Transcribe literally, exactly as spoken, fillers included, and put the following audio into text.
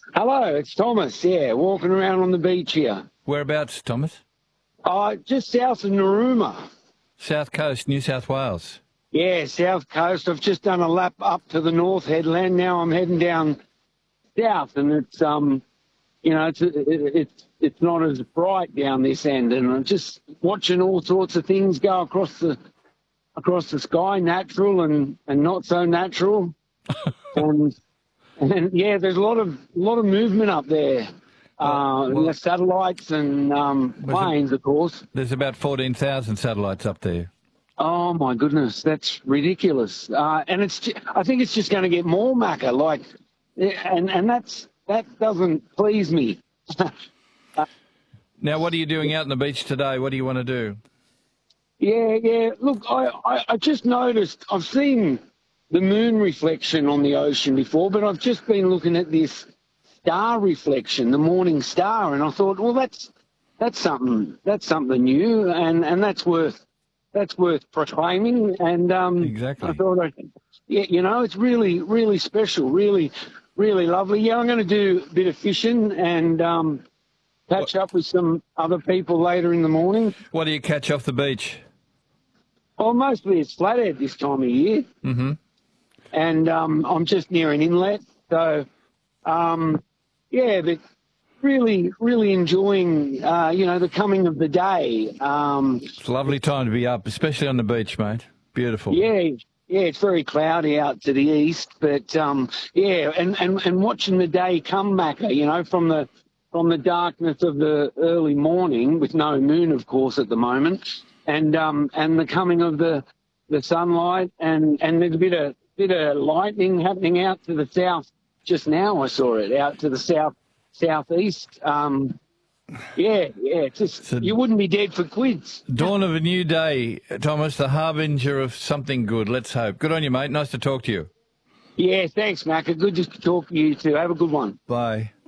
Hello, it's Thomas. Yeah, walking around on the beach here. Whereabouts, Thomas? Uh, just south of Narooma. South Coast, New South Wales. Yeah, south coast. I've just done a lap up to the North Headland. Now I'm heading down south, and it's um, you know, it's it, it's it's not as bright down this end, and I'm just watching all sorts of things go across the across the sky, natural and and not so natural, and. And yeah, there's a lot of lot of movement up there. Uh, well, the satellites and um, planes, of course. There's about fourteen thousand satellites up there. Oh my goodness, that's ridiculous. Uh, and it's I think it's just going to get more, Macca. Like, and and that's that doesn't please me. uh, now, what are you doing out on the beach today? What do you want to do? Yeah, yeah. Look, I, I, I just noticed. I've seen the moon reflection on the ocean before, but I've just been looking at this star reflection, the morning star, and I thought, well, that's that's something that's something new, and, and that's worth that's worth proclaiming. And um, exactly, I thought, I, yeah, you know, it's really really special, really really lovely. Yeah, I'm going to do a bit of fishing and um, catch what? up with some other people later in the morning. What do you catch off the beach? Well, mostly it's flathead this time of year. Mm-hmm. And um, I'm just near an inlet, so um, yeah, but really, really enjoying, uh, you know, the coming of the day. Um, it's a lovely time to be up, especially on the beach, mate. Beautiful. Yeah, yeah, it's very cloudy out to the east, but um, yeah, and, and, and watching the day come back, you know, from the from the darkness of the early morning, with no moon, of course, at the moment, and um, and the coming of the the sunlight, and, and there's a bit of bit of lightning happening out to the south just now. I saw it out to the south southeast. Um, yeah, yeah. Just so you wouldn't be dead for quids. Dawn of a new day, Thomas. The harbinger of something good. Let's hope. Good on you, mate. Nice to talk to you. Yeah, thanks, Macca. Good to talk to you too. Have a good one. Bye.